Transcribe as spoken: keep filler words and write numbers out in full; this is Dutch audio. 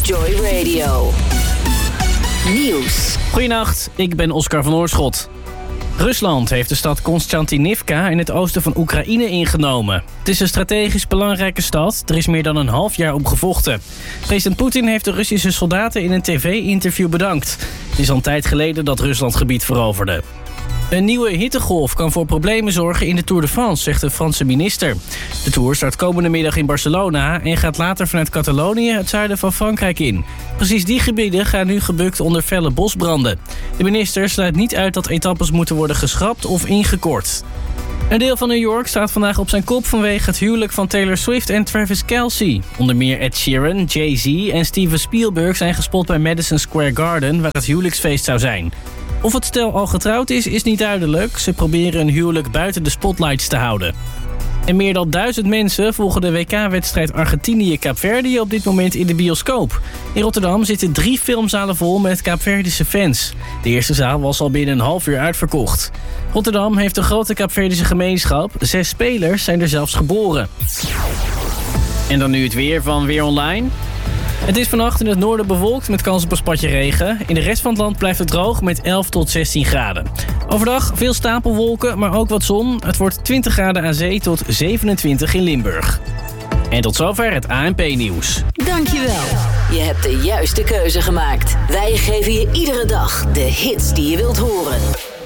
Joy Radio. Nieuws. Goedenacht, ik ben Oscar van Oorschot. Rusland heeft de stad Konstantinivka in het oosten van Oekraïne ingenomen. Het is een strategisch belangrijke stad. Er is meer dan een half jaar op gevochten. President Poetin heeft de Russische soldaten in een tv-interview bedankt. Het is al een tijd geleden dat Rusland gebied veroverde. Een nieuwe hittegolf kan voor problemen zorgen in de Tour de France, zegt de Franse minister. De Tour start komende middag in Barcelona en gaat later vanuit Catalonië het zuiden van Frankrijk in. Precies die gebieden gaan nu gebukt onder felle bosbranden. De minister sluit niet uit dat etappes moeten worden geschrapt of ingekort. Een deel van New York staat vandaag op zijn kop vanwege het huwelijk van Taylor Swift en Travis Kelce. Onder meer Ed Sheeran, Jay-Z en Steven Spielberg zijn gespot bij Madison Square Garden, waar het huwelijksfeest zou zijn. Of het stel al getrouwd is, is niet duidelijk. Ze proberen een huwelijk buiten de spotlights te houden. En meer dan duizend mensen volgen de W K-wedstrijd Argentinië-Kaapverdië op dit moment in de bioscoop. In Rotterdam zitten drie filmzalen vol met Kaapverdische fans. De eerste zaal was al binnen een half uur uitverkocht. Rotterdam heeft een grote Kaapverdische gemeenschap. Zes spelers zijn er zelfs geboren. En dan nu het weer van Weer Online. Het is vannacht in het noorden bewolkt met kans op een spatje regen. In de rest van het land blijft het droog met elf tot zestien graden. Overdag veel stapelwolken, maar ook wat zon. Het wordt twintig graden aan zee tot zevenentwintig in Limburg. En tot zover het A N P-nieuws. Dankjewel. Je hebt de juiste keuze gemaakt. Wij geven je iedere dag de hits die je wilt horen.